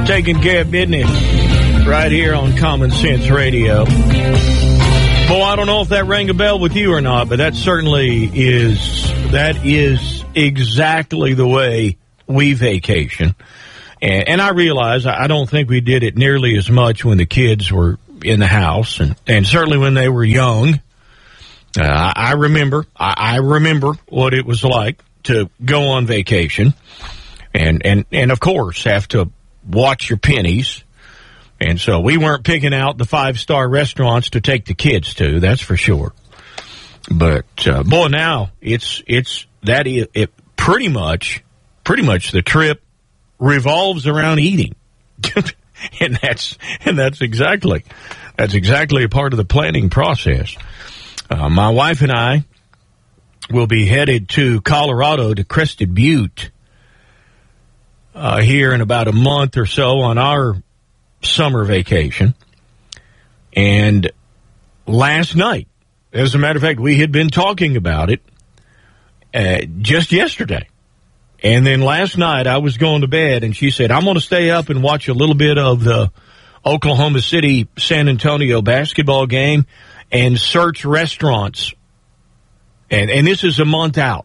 taking care of business right here on Common Sense Radio. Boy, I don't know if that rang a bell with you or not, but that certainly is exactly the way we vacation. And I realize I don't think we did it nearly as much when the kids were in the house, and certainly when they were young. I remember what it was like to go on vacation and of course have to watch your pennies. And so we weren't picking out the 5-star restaurants to take the kids to, that's for sure. But boy, now it's pretty much the trip revolves around eating. and that's exactly a part of the planning process. My wife and I will be headed to Colorado, to Crested Butte, here in about a month or so on our summer vacation. And last night, as a matter of fact, we had been talking about it just yesterday. And then last night I was going to bed and she said, I'm going to stay up and watch a little bit of the Oklahoma City San Antonio basketball game and search restaurants. And this is a month out.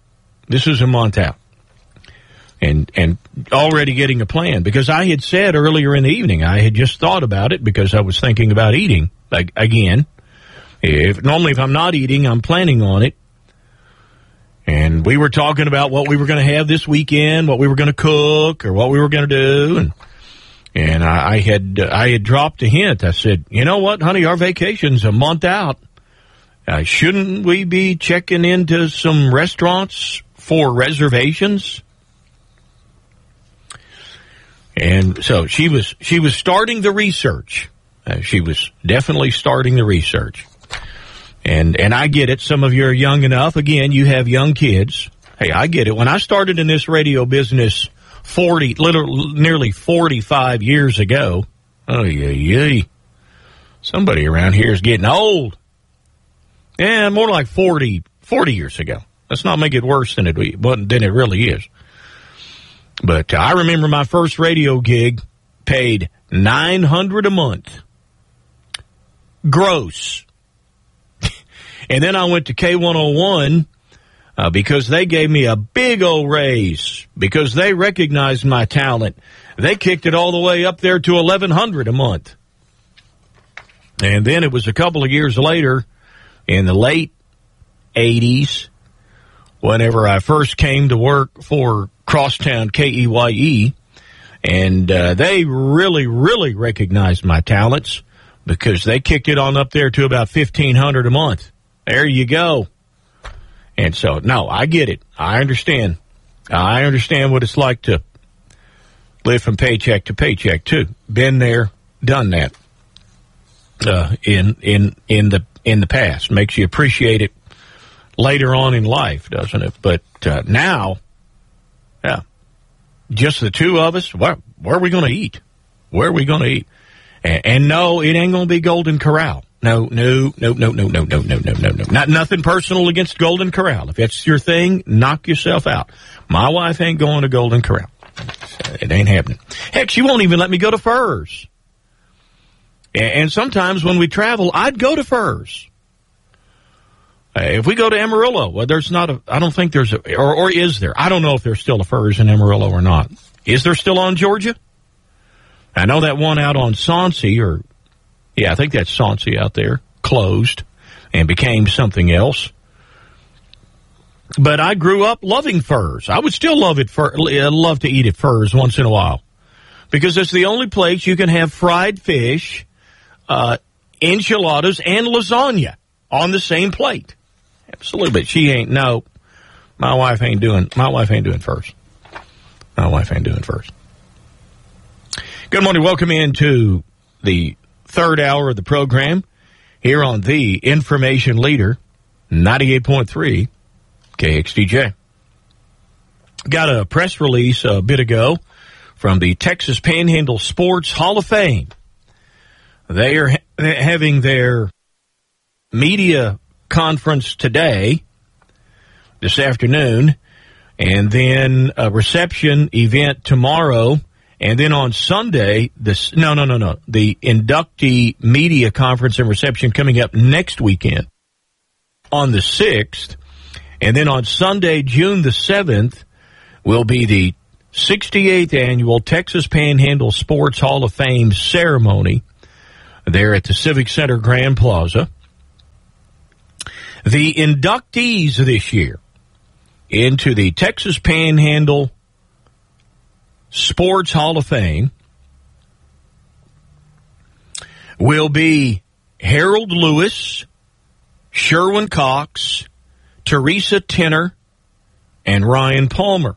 And already getting a plan, because I had said earlier in the evening, I had just thought about it because I was thinking about eating again. If I'm not eating, I'm planning on it. And we were talking about what we were going to have this weekend, what we were going to cook, or what we were going to do. And I had dropped a hint. I said, you know what, honey, our vacation's a month out. Shouldn't we be checking into some restaurants for reservations? And so she was starting the research. She was definitely starting the research. And I get it. Some of you are young enough. Again, you have young kids. Hey, I get it. When I started in this radio business nearly 45 years ago, somebody around here is getting old. Yeah, more like 40 years ago. Let's not make it worse than it really is. But I remember my first radio gig paid $900 a month. Gross. And then I went to K101 because they gave me a big old raise because they recognized my talent. They kicked it all the way up there to $1,100 a month. And then it was a couple of years later, in the late 80s, whenever I first came to work for Crosstown KEYE, and they really, really recognized my talents because they kicked it on up there to about $1,500 a month. There you go. And so, no, I get it. I understand. I understand what it's like to live from paycheck to paycheck too. Been there, done that. In the past, makes you appreciate it later on in life, doesn't it? But now, yeah, just the two of us. Where are we going to eat? Where are we going to eat? And no, it ain't going to be Golden Corral. No. Nothing personal against Golden Corral. If that's your thing, knock yourself out. My wife ain't going to Golden Corral. It ain't happening. Heck, she won't even let me go to Furr's. And sometimes when we travel, I'd go to Furr's. If we go to Amarillo, well, I don't think there's or is there? I don't know if there's still a Furr's in Amarillo or not. Is there still on Georgia? I know that one out on Soncy, I think that's Soncy out there, closed and became something else. But I grew up loving Furr's. I would still love to eat at Furr's once in a while because it's the only place you can have fried fish, enchiladas, and lasagna on the same plate. Absolutely, but my wife ain't doing Furr's. My wife ain't doing Furr's. Good morning. Welcome into the third hour of the program here on the Information Leader, 98.3 KXDJ. Got a press release a bit ago from the Texas Panhandle Sports Hall of Fame. They are having their media conference today, this afternoon, and then a reception event tomorrow And then on Sunday, the inductee media conference and reception coming up next weekend on the 6th. And then on Sunday, June the 7th, will be the 68th annual Texas Panhandle Sports Hall of Fame ceremony there at the Civic Center Grand Plaza. The inductees this year into the Texas Panhandle Sports Hall of Fame will be Harold Lewis, Sherwin Cox, Teresa Tenor, and Ryan Palmer.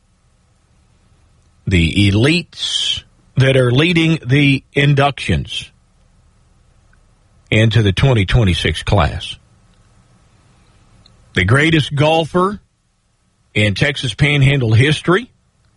The elites that are leading the inductions into the 2026 class. The greatest golfer in Texas Panhandle history,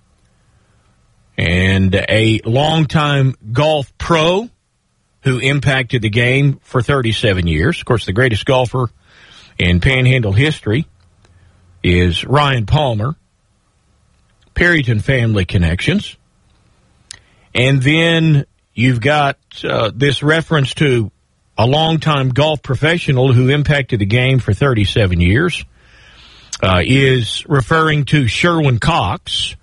and a longtime golf pro who impacted the game for 37 years. Of course, the greatest golfer in Panhandle history is Ryan Palmer, Perryton family connections. And then you've got this reference to a longtime golf professional who impacted the game for 37 years, is referring to Sherwin Cox.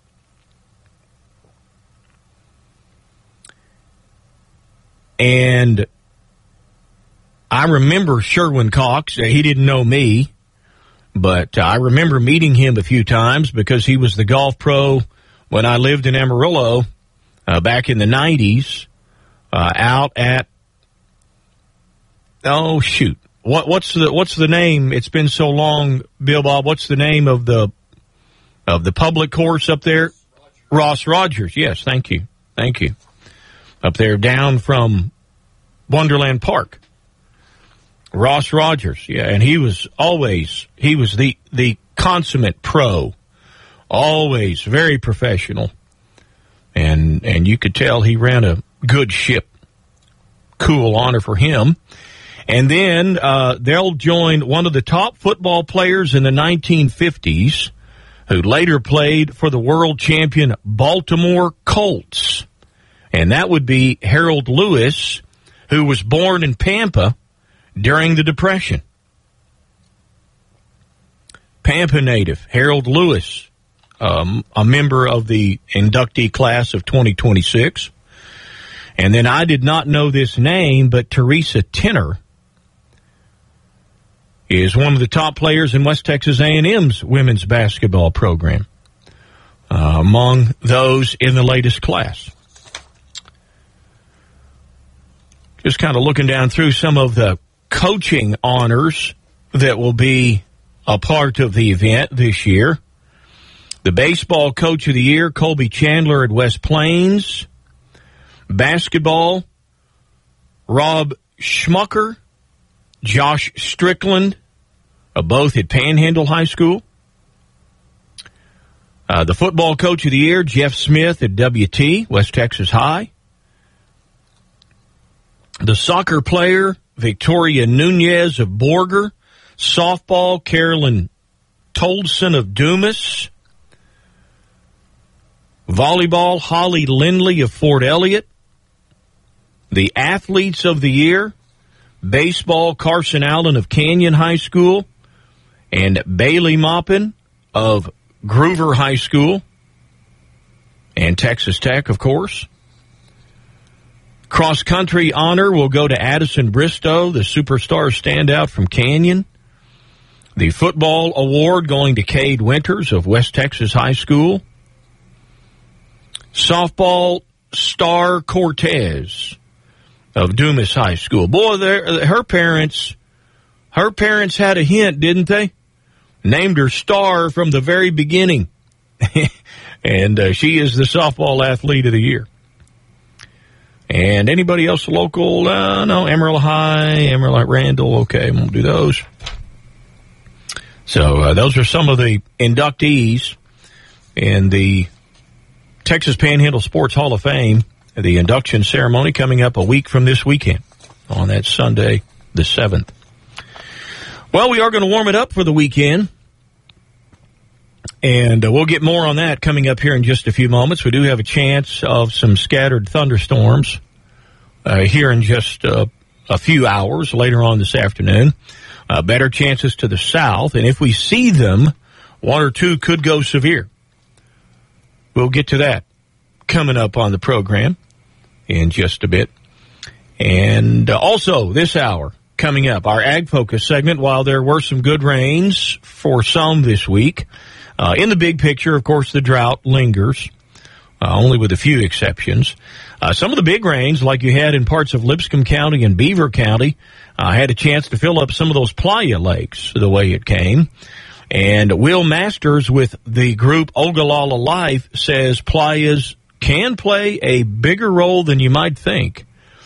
And I remember Sherwin Cox. He didn't know me, but I remember meeting him a few times because he was the golf pro when I lived in Amarillo back in the 90s out at, oh, shoot. What's the name? It's been so long, Bill Bob. What's the name of the public course up there? Ross Rogers. Yes, thank you. Up there down from Wonderland Park. Ross Rogers, yeah, and he was the consummate pro, always very professional, and you could tell he ran a good ship. Cool honor for him. And then they'll join one of the top football players in the 1950s, who later played for the world champion Baltimore Colts. And that would be Harold Lewis, who was born in Pampa during the Depression. Pampa native, Harold Lewis, a member of the inductee class of 2026. And then I did not know this name, but Teresa Tenor is one of the top players in West Texas A&M's women's basketball program, among those in the latest class. Just kind of looking down through some of the coaching honors that will be a part of the event this year. The baseball coach of the year, Colby Chandler at West Plains. Basketball, Rob Schmucker, Josh Strickland, both at Panhandle High School. The football coach of the year, Jeff Smith at WT, West Texas High. The soccer player, Victoria Nunez of Borger. Softball, Carolyn Toldson of Dumas. Volleyball, Holly Lindley of Fort Elliott. The athletes of the year, baseball, Carson Allen of Canyon High School, and Bailey Maupin of Groover High School, and Texas Tech, of course. Cross-country honor will go to Addison Bristow, the superstar standout from Canyon. The football award going to Cade Winters of West Texas High School. Softball, Star Cortez of Dumas High School. Boy, her parents had a hint, didn't they? Named her Star from the very beginning. And she is the softball athlete of the year. And anybody else local? No, Amarillo High, Amarillo Randall. Okay, we'll do those. So those are some of the inductees in the Texas Panhandle Sports Hall of Fame. The induction ceremony coming up a week from this weekend on that Sunday, the 7th. Well, we are going to warm it up for the weekend. And we'll get more on that coming up here in just a few moments. We do have a chance of some scattered thunderstorms here in just a few hours later on this afternoon. Better chances to the south. And if we see them, one or two could go severe. We'll get to that coming up on the program in just a bit. And also this hour coming up, our Ag Focus segment. While there were some good rains for some this week, in the big picture, of course, the drought lingers, only with a few exceptions. Some of the big rains, like you had in parts of Lipscomb County and Beaver County, had a chance to fill up some of those playa lakes the way it came. And Will Masters with the group Ogallala Life says playas can play a bigger role than you might think